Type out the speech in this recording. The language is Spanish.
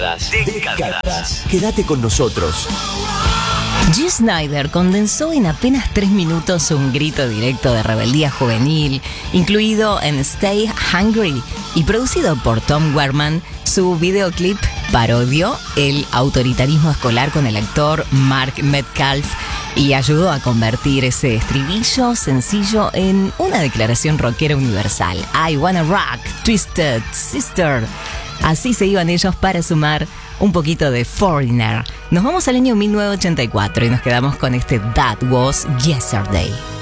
Décadas. Quédate con nosotros. Dee Snider condensó en apenas 3 minutos un grito directo de rebeldía juvenil, incluido en Stay Hungry y producido por Tom Werman. Su videoclip parodió el autoritarismo escolar con el actor Mark Metcalf y ayudó a convertir ese estribillo sencillo en una declaración rockera universal. I wanna rock, Twisted Sister. Así se iban ellos para sumar un poquito de Foreigner. Nos vamos al año 1984 y nos quedamos con este That Was Yesterday.